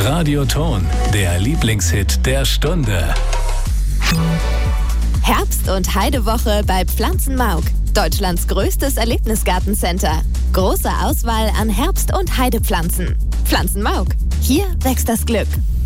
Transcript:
Radioton, der Lieblingshit der Stunde. Herbst- und Heidewoche bei Pflanzenmauk, Deutschlands größtes Erlebnisgartencenter. Große Auswahl an Herbst- und Heidepflanzen. Pflanzenmauk, hier wächst das Glück.